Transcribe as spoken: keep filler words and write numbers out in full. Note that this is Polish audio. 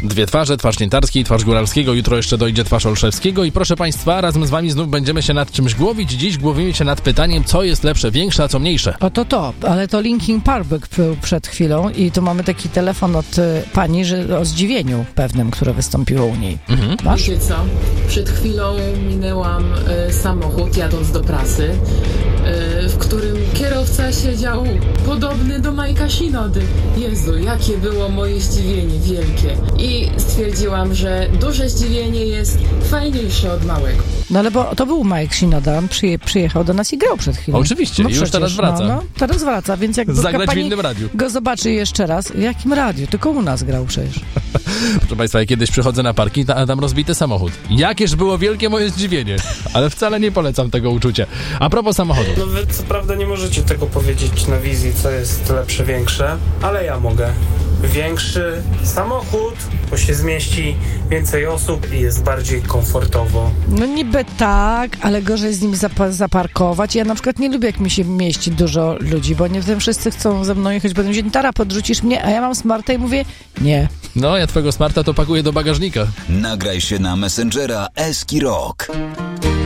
Dwie twarze, twarz Nientarskiej, twarz Góralskiego, jutro jeszcze dojdzie twarz Olszewskiego i proszę Państwa, razem z Wami znów będziemy się nad czymś głowić. Dziś głowimy się nad pytaniem, co jest lepsze, większe, a co mniejsze. O to to, ale to Linkin Park był przed chwilą i tu mamy taki telefon od y, pani, że o zdziwieniu pewnym, które wystąpiło u niej. Mhm. Masz? Wiecie co? Przed chwilą minęłam y, samochód jadąc do pracy, y, w którym kierowca siedział podobny do Majka Sinody. Jezu, jakie było moje zdziwienie wielkie. I stwierdziłam, że duże zdziwienie jest fajniejsze od małego. No ale bo to był Mike Shinoda, on przyje, przyjechał do nas i grał przed chwilą. Oczywiście, no i już przecież, teraz wraca. No, no, teraz wraca, więc jak Zagrać w pani innym radiu. go zobaczy jeszcze raz, w jakim radiu? Tylko u nas grał przecież. Proszę Państwa, ja kiedyś przychodzę na parking, a tam rozbity samochód. Jakież było wielkie moje zdziwienie, ale wcale nie polecam tego uczucia. A propos samochodu. No wy co prawda nie możecie tego powiedzieć na wizji, co jest lepsze, większe, ale ja mogę. Większy samochód, bo się zmieści więcej osób i jest bardziej komfortowo. No niby tak, ale gorzej z nim zapa- zaparkować. Ja na przykład nie lubię, jak mi się mieści dużo ludzi, bo nie wiem, wszyscy chcą ze mną jechać, bo mówię, Tara, podrzucisz mnie, a ja mam smarta i mówię, nie. No, ja twojego smarta to pakuję do bagażnika. Nagraj się na Messengera Eski Rock.